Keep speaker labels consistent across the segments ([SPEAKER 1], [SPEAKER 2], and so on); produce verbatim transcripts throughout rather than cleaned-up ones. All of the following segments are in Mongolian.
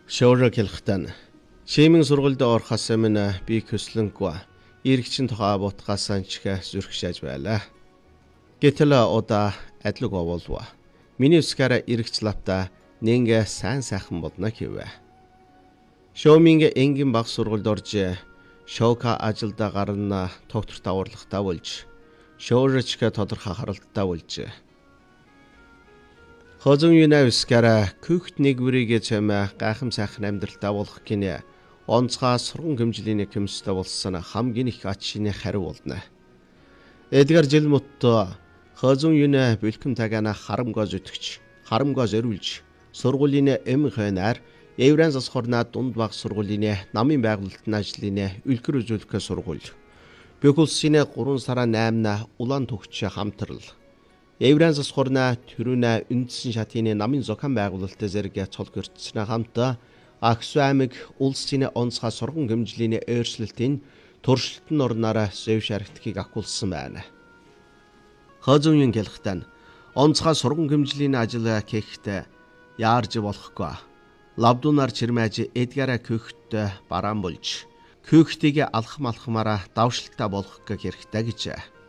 [SPEAKER 1] Шоурог хэлэхтэн шимэн сургуульд орохоос өмнө би көслөнгөө иргэчин тухай бутгасан чихэ зүрхшээж байлаа. Гэтэл удаа адлаг оволва. Миний үскара иргэч лавта нингэ сайн сайхан болно гэвэ. Шоуминг энгийн баг сургуульд орж шоука ажилда гарна доктортой урлагтаа болж шоурочка тодорхой харалтаа болж Хозон юнавскара күхт нэгвэрийг чамаа гайхам сайхан амьдралтай болох гинэ. Онцгой сурган хэмжлэний көмстэй болсон хамгийн их ачны хариу болно. Эдгар жил мутто хозон юна бэлхэм тагана харамгаа зүтгэж, харамгаа зориулж, сургуулийн эм хойнаар Евран засхорна дунд баг сургуулийн намын байгуулалтын ажлын үлгэр үзүүлэх сургууль. Бөхөлсийн гурван сара наймна улаан төгч хамтрал. Евран засхорна төрүнэ үндсэн шатны намын зохион байгуулалт зэрэг цол гэрчснэ хамт Аксу аймаг улсын онцгой сурган хэмжлэний өөрчлөлтийн туршилтын орноор зөв шаргтгийг агуулсан байна. Хозон юн гэлхтэн онцгой сурган хэмжлэний ажил хийхдээ яарж болохгүй. Лавдунаар чирмэж эдгара көхт бараан болж көхтийг алхам алхамаараа давшилтаа болгох хэрэгтэй гэж.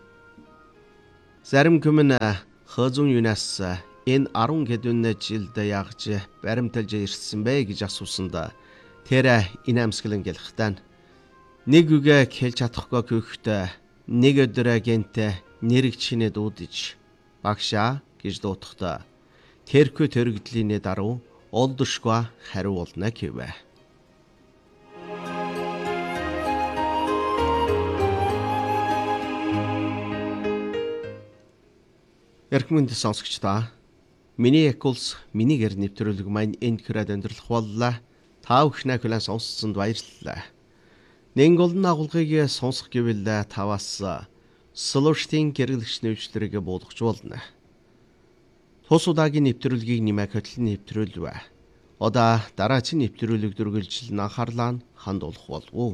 [SPEAKER 1] Зарим хүмүн хозон юнаас энэ арван хэдэн жилд ягж баримталж ирсэн бэ гэж асуусанд тэр инамсгэлэн гэлхтэн нэг үгээ хэлж чадахгүй көхт нэг өдөр агент нэрэг чинээ дуудаж багшаа гэж дуутахдаа тэрхүү төрөгдлийн даруй олдошгүй хариу болно гэвэ. Эрхмэнд сонсогчдаа миний экулс миний гэр нэвтрүүлэг маань энд хүрээд өндөрлөх боллоо. Та бүхнээ хүлээн сонссонд баярлалаа. Нэг олон агуулгыг сонсох гэвэл таваас слуштын гэрэлгч нэвчлэрийг буулгach болно. Тус удаагийн нэвтрүүлгийг нэмэх хөтлөн нэвтрүүлвэ. Одоо дараагийн нэвтрүүлэг дүргэлжил анхаарлаа хандуулах болов.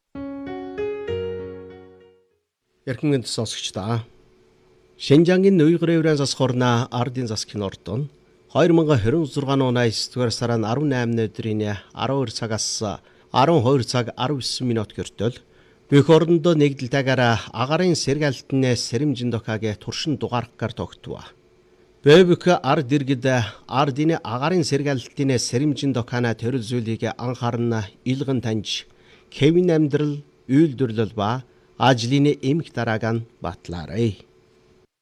[SPEAKER 1] Эрхмэнд сонсогчдаа Шинжангийн Уйгур Евран засхорна ардын засгийн ордон две тысячи двадцать шесть оны есдүгээр сарын дөрвөн өдрийн twelve цагаас twelve цаг nineteen минут гэртэл бүх ордондоо нэгдэлтэйгээр агарын сэргэлтэн сэрэмжин дохагийн туршин дугааргаар тогтвоо. Бэвх ард иргэд ардын агарын сэргэлтийн сэрэмжин дохаана төрөл зүйлийг анхаарна илгэн таньж Кевин амьдрал үйлдвэрлэл ба ажлын эмх дараагаан батлаарай.